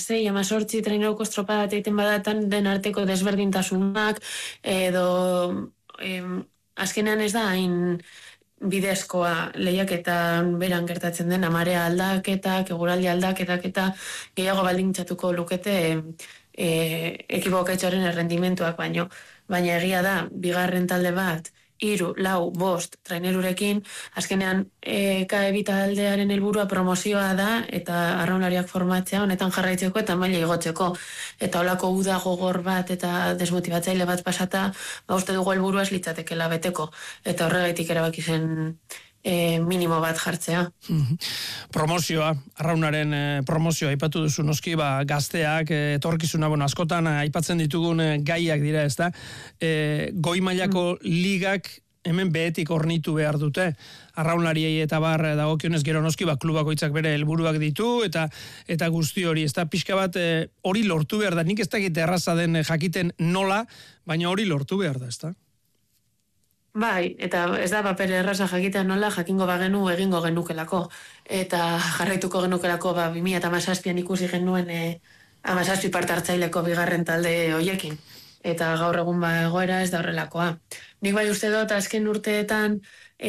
16-18 traineruko estropada bat egiten badatan den arteko desberdintasunak, edo azkenean ez da hain bidezkoa lehiaketan beran gertatzen den marea aldaketak, eguraldi aldaketak eta gehiago baldintzatuko lukete ekiboketxoaren errendimentuak baina egia da, bigarren talde bat, 3, 4, 5 trainerurekin, azkenean KEB taldearen helburua promozioa da eta arraunlariak formatzea honetan jarraitzeko eta maila igotzeko. Eta holako uda gogor bat eta desmotibatzaile bat pasata, uste dugu helburua ez litzatekeela beteko. Eta horregaitik erabaki zen minimo bat jartzea. Promozioa, arraunaren promozioa aipatu duzu noski, gazteak, etorkizuna, askotan aipatzen ditugun gaiak dira, ez da? Goi mailako ligak hemen behetik ornitu behar dute. Arraunlariei eta dagokionez gero noski, klubakoitzak bere helburuak ditu, eta guzti hori, ez da, pixka bat hori lortu behar da. Nik ez dakit erraza den jakiten nola, baina hori lortu behar da, ez da? Bai, eta ez da paper erraza jakitea nola, jakingo bagenu egingo genukelako. Eta jarraituko genukelako 2017an ikusi genuen 17 parte hartzaileko bigarren talde hoiekin. Eta gaur egun egoera ez da horrelakoa. Nik bai uste dut azken urteetan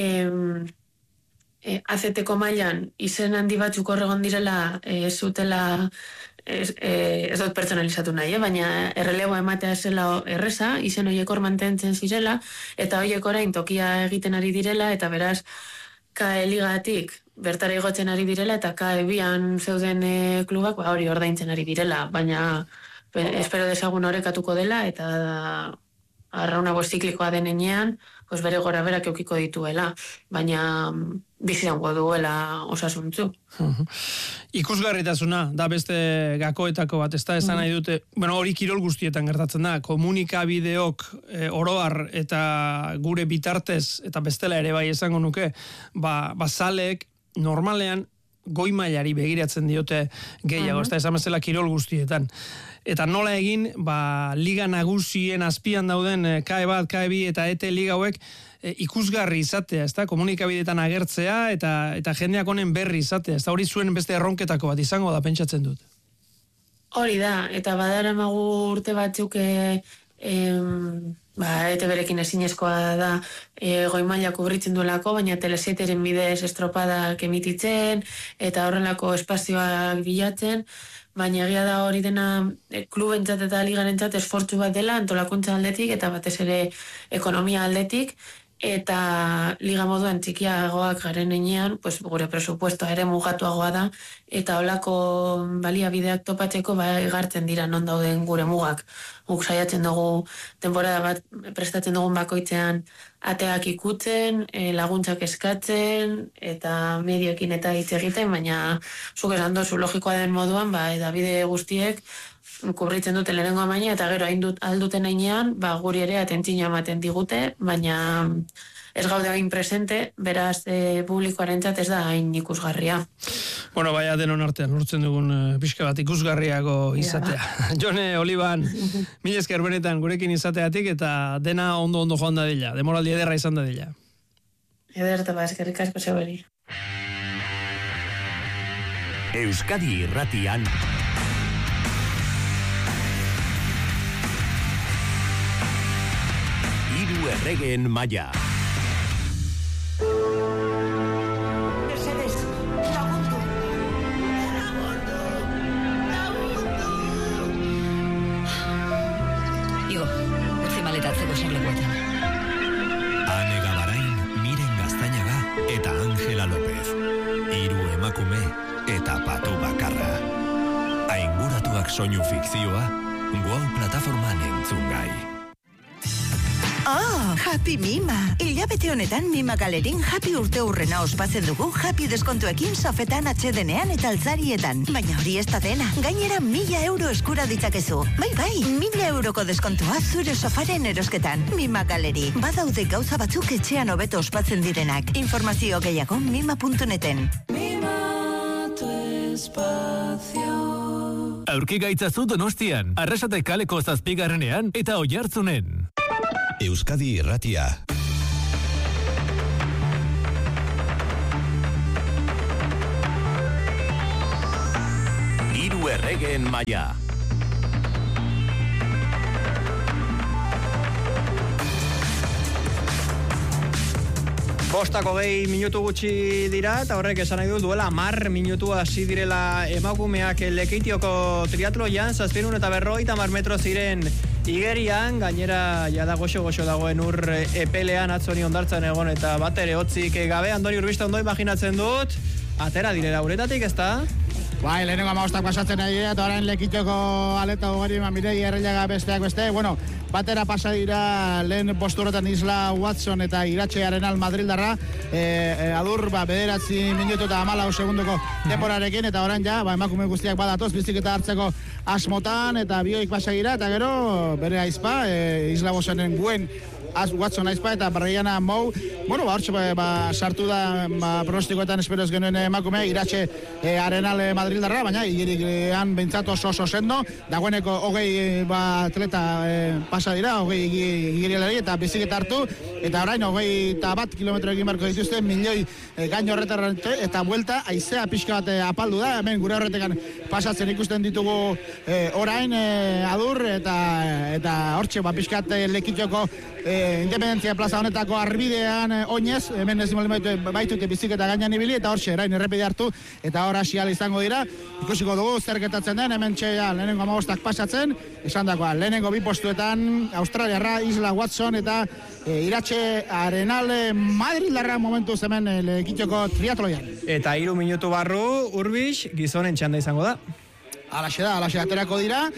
AZT-ko mailan izen handi batzuk horregon direla zutela ez dut pertsonalizatu nahi, baina erreleboa ematea zela erreza, izen horiek hor mantentzen zirela, eta horiek orain tokia egiten ari direla, eta beraz, KE ligatik bertara igotzen ari direla, eta KE bian zeuden klubak hori ordaintzen ari direla, baina espero dezagun horrekatuko dela, eta arraunago ziklikoa denean, bere gora berak eukiko dituela, baina bizirango duela osasuntzu. Ikusgarritasuna, da beste gakoetako bat, ez da esan nahi dute, hori kirol guztietan gertatzen da, komunikabideok oroar eta gure bitartez, eta bestela ere bai esango nuke, zaleek normalean goi mailari begiratzen diote gehiago, ez da esan bezala kirol guztietan. Eta nola egin, liga nagusien azpian dauden KE bat, KE bi eta ET liga hauek ikusgarri izatea, ez da, komunikabideetan agertzea eta jendeak honen berri izatea, ez da, hori zuen beste erronketako bat izango da, pentsatzen dut. Hori da, eta badaramagu urte batzuk ETB-rekin ezinezkoa da goi maila kubritzen duelako, baina Tele7-ren bidez estropadak emititzen eta horrelako espazioak bilatzen, baina egia da hori dena klubentzat eta ligarentzat esfortzu bat dela antolakuntza aldetik eta batez ere ekonomia aldetik, eta liga moduan txikiagoak garen enean, gure presupuestoa ere mugatuagoa da, eta holako baliabideak topatzeko igartzen dira non dauden gure mugak. Guk saiatzen dugu temporada bat prestatzen dugun bakoitzean ateak ikutzen, laguntzak eskatzen, eta medioekin eta hitz egiten, baina zuk esan dozu logikoa den moduan, edabide guztiek kubritzen dute lehenengo amaina, eta gero alduten einean, guri ere atentzioa ematen digute, baina ez gaude hain presente, beraz publikoarentzat ez da hain ikusgarria. Baina denon artean urtzen dugun pixka bat ikusgarriago izatea. Jone Oliban, mila esker benetan gurekin izateatik eta dena ondo joan da dela, demoraldi ederra izan da dela. Eder eta eskerrik asko zeberi. Euskadi Irratian Hiru erregeen maila. Igo, utzi maletatzeko eserlekuetan. Ane Gabarain, Miren Gaztañaga eta Ángela López. Hiru emakume eta patu bakarra. Ainguratuak soinu fikzioa, Wow plataforman entzungai. Happy Mima! Hilabete honetan Mima Galerin Happy urte hurrena ospatzen dugu Happy deskontuekin sofetan atxedenean eta altzarietan. Baina hori ez da dena. Gainera 1.000 euro eskura ditzakezu. Bai, 1.000 euroko deskontua zure sofaren erosketan. Mima Galeri. Badaude gauza batzuk etxean hobeto ospatzen direnak. Informazio gehiago mima.neten. Mima tu espacio. Aurki gaitzazu Donostian, Arrasate kaleko 7. eta Oiartzunen. Euskadi Irratia. Hiru Hiru erregeen maila. Bostako 20 minutu gutxi dira, eta horrek esan nahi du duela 10 minutu hasi direla emakumeak Lekeitioko triatloian, 750 metro ziren igerian, gainera jada goxo dagoen ur epelean atzoni ondartzan egon eta bat ere hotzik gabe. Andoni Urbista ondo imaginatzen dut, atera direla uretatik, ezta? Bai, lehenengo 15 pasatzen ari dira, eta orain Lekeitioko aleta ugari Mirei Erreiaga besteak beste, batera pasa dira lehen posturetan Isla Watson eta Iratxe Arenal Madrildarra, adur bederatzi minutu eta 14 segundoko denborarekin, eta orain ja, emakume guztiak badatoz, biziketa hartzeko asmotan, eta bioik pasa dira, eta gero bere aizpa, Isla Watsonen guen Watson aizpa eta Brianna Mou, hortxe sartu da pronostikoetan esperoz genuen emakume, Iratxe Arenal Madrildarra, baina igerian behintzat oso sendo, dagoeneko 20 atleta pasa dira, 20 igerialari eta biziketa hartu, eta orain 21 kilometro egin barko dituzte, milioi gaino horretarrante, eta buelta aizea pixka bat apaldu da, hemen gure horretekan pasatzen ikusten ditugu orain adur, eta hortxe pixka bat Lekeitioko Independentzia plaza honetako arbidean oinez, hemen ez baitute biziketa gainean ibili, eta hortxe erain errepide hartu, eta hor hasial izango dira, ikusiko dugu zer gertatzen den, hemen txea lehenengo 15 pasatzen, esan dakoa, lehenengo 2 postuetan, Australiarra, Isla Watson eta Iratxe Arenal Madrildarra momentuz hemen Lekeitioko triatloian. Eta 3 minutu barru, Urbix, gizonen txanda izango da. Alaxe aterako dira,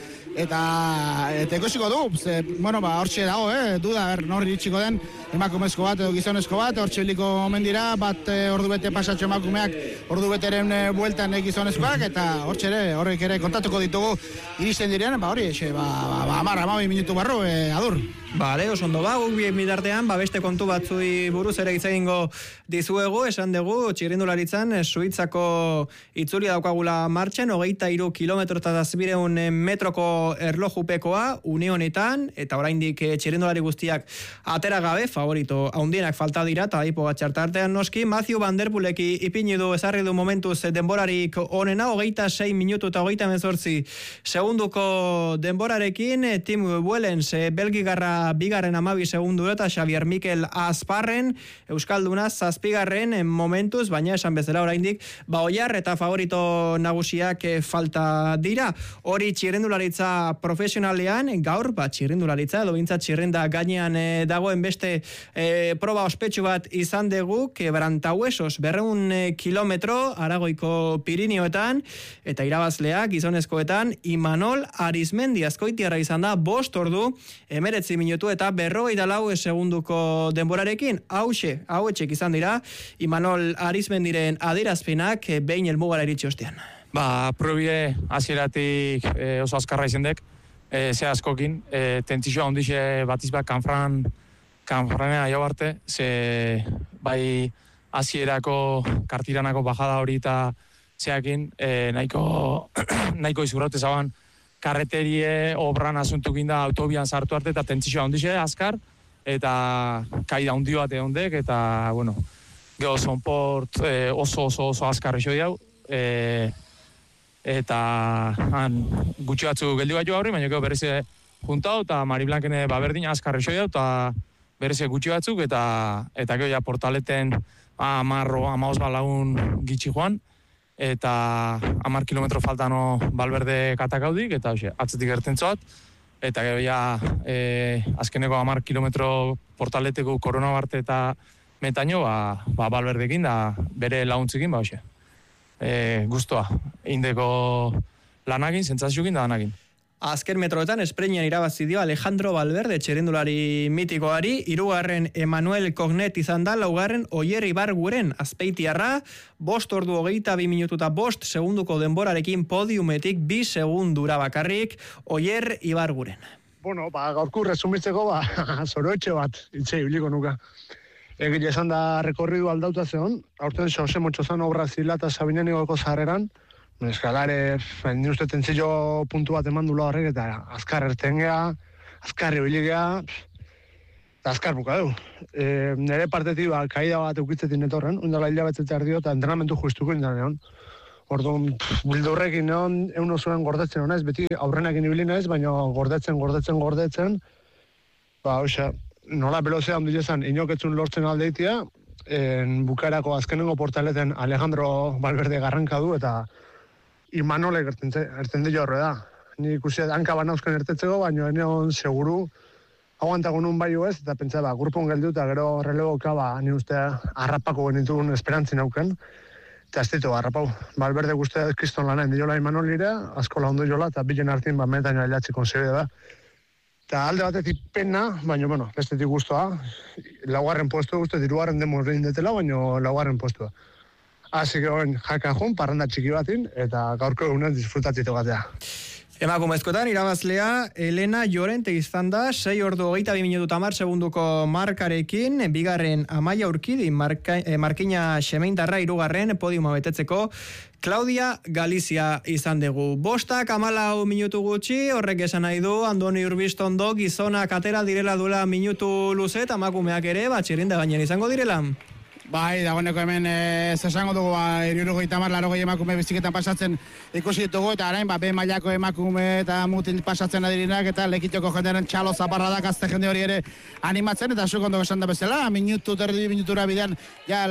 eta ikusiko du, hortxe dago, duda, nor iritsiko den emakumezko bat edo gizonezko bat, hortxe biliko omen dira, bat ordu bete pasatxo emakumeak, ordu beteren bueltan gizonezkoak, eta horrek ere kontatuko ditugu iristen direan, hori, 10-12 minutu barru, adur. Bale, oso ondo guk bien bidartean, beste kontu batzui buruz ere hitz egingo dizuegu, esan dugu, txirrindularitzan, Suitzako itzulia daukagula martxan, 23 kilometro eta 700 metroko erlojupekoa, une honetan, eta oraindik txirrindulari guztiak atera gabe, favorito haundienak falta dira, eta daipo batxartartean noski, Matthew Van Der Poelek ipini du, ezarri du momentuz denborarik onena, 26 minutu eta 28 segunduko denborarekin, Tim Wellens, Belgigarra bigarren 12 segundu eta Xavier Mikel Azparren, Euskalduna 7garren momentuz, baina esan bezala oraindik, Oiar eta favorito nagusiak falta dira. Hori txirrindularitza profesionalean, gaur, txirrindularitza, edo bintzat txirrenda gainean dagoen beste proba ospetsu bat izan dugu, Quebrantahuesos, 200 kilometro, Aragoiko Pirinioetan, eta irabazleak gizonezkoetan, Imanol Arizmendi, Azkoitiarra izan da, 5 ordu, 19 minutu eta 44 segunduko denborarekin, hauetxek izan dira, Imanol Arizmendiren adierazpenak behin helmugara iritsi ostean. Probide hasieratik oso azkarra izendek, ze askokin, tentzioa ondixe batizbak kanfranea jau arte, ze bai hasierako kartiranako bajada hori eta zeakin, nahiko izurraute zaban, karreterie obran asuntukin da autobian sartu arte eta tentzioa ondixe azkar, eta kaida handi bat egondek, eta, geho zonport oso azkar iso diau, eta gutxi batzu geldi bat jo horri, baina geho berrize juntau, eta Mari Blankene berdin azkar iso diau, eta berrize gutxi batzuk, eta geho ja portaleten 10 lagun gitxi joan, eta 10 kilometro faltano Balberde katakaudik, eta atzetik ertentzoat, eta gero ja azkeneko 10 kilometro portaleteko Koronabarte eta Metaino, Balberdekin da bere launtzikin, guztua, indeko lanakin, sentsaziokin da lanakin. Azken metroetan espreinian irabazi dio Alejandro Valverde txirrindulari mitikoari, 3. Emanuel Cognet izan da, 4. Oier Ibarguren Azpeitiarra, 5 ordu 22 minutu eta 5 segunduko denborarekin podiumetik 2 segundura bakarrik, Oier Ibarguren. Gaurko resumitzeko, zoroetxe bat, itxe ibiliko nuka. Egile esan da rekorridu aldauta zeon, aurten Jose Motxozano Brazila eta Sabinenigoko zarreran, eskalare, ni uste tentzio puntu bat eman dula horrek, eta azkar erten geha, azkar ebiligea, eta azkar buka du. Nere partetik kaida bat eukitzetin etorren, undala hilabetzetea erdio, eta entrenamentu justuko indanean. Orduan, bildurrekin egun osoan gordetzen honaiz, beti aurrenakin ibili naiz, baina gordetzen. Ba, oxa, nola belozea ondilezan inoketzun lortzen aldeitia, bukaerako azkenengo portaleten Alejandro Valverde garranka du, eta Imanole erten dio horre da. Ni ikusi hanka banauzken ertetzeko, baina eneon seguru aguantago nun bai ez, eta pentsa, grupon geldu, eta gero relevoka, ni uste harrapako genituen esperantzin auken. Eta ez ditu harrapau. Valverde guztia kriston lanain diola Imanolire, asko laundu jola, eta bilen hartin metaino ailatzi konsebide da. Eta alde batetik pena, baina, bestetik guztua, laugarren puestua guztia, dirugarren demo reindetela, baina laugarren puestua. Asi que hoen jakajun, parranda txiki batin, eta gaurko egunen disfrutatzitu gatea. Emakumezkoetan irabazlea Elena Llorente izan da 6 ordu 22 minutu 10 segunduko markarekin, bigarren Amaia Urkidi, Markina Xemeintarra hirugarren podiuma betetzeko Claudia Galizia izan dugu. 5:14 minutu gutxi, horrek esan nahi du Andoni Urbistondo gizonak atera direla duela minutu luze, eta emakumeak ere txirrinda gainean izango direla. Bai, dagoeneko hemen esango dugu 70, 80 emakume biziketan pasatzen ikusi ditugu, eta arain B mailako emakume eta mutin pasatzen adirinak, eta lekitoko jendearen txalo zaparradak azte jende hori ere animatzen, eta zuk ondo esan da bezala, minutura bidean, ja,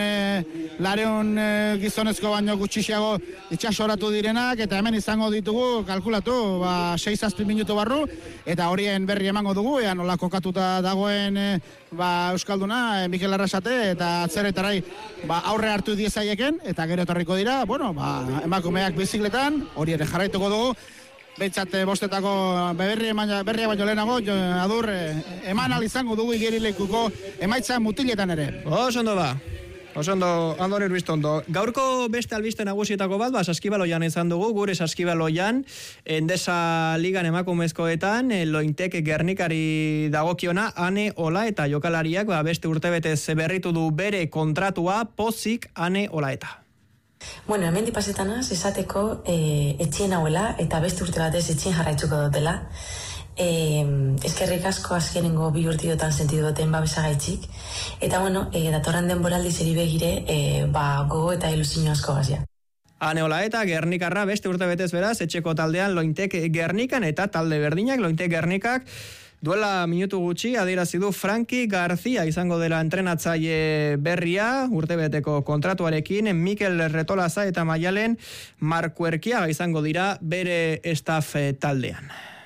lareun gizonezko baino gutxixiago itxasoratu direnak, eta hemen izango ditugu, kalkulatu, 6-7 minutu barru, eta horien berri emango dugu, ea nola kokatuta dagoen Euskalduna, Mikel Arrasate, eta atzeretarai aurre hartu diezaieken, eta gero etorriko dira, emakumeak bizikletan, hori ere jarraituko dugu, behintzat bostetako berria baino lehenago, adur eman izango dugu igerilekuko emaitza mutiletan ere. Oso ondo, Andoni Urbistondo. Gaurko beste albiste nagusietako bat, saskibaloian izan dugu, gure saskibaloian, Endesa Ligan emakumezkoetan, Lointek Gernikari dagokiona, Ane Olaeta jokalariak, beste urtebetez berritu du bere kontratua, pozik Ane Olaeta. Hemen dipasetanaz, esateko etxien hauela, eta beste urte batez etxien jarraitzuko dutela. Eskerrik asko azkenengo 2 urtiotan sentidu duten babesagaitzik, eta datorren denboraldi zeri begire gogo eta ilusio asko gazia. Ane Olaeta, Gernikarra beste urte betez beraz, etxeko taldean Lointek Gernikan, eta talde berdinak Lointek Gernikak duela minutu gutxi adierazi du Franki Garzia izango dela entrenatzaile berria, urtebeteko kontratuarekin, Mikel Retolaza eta Maialen Markuerkiaga izango dira bere staff taldean.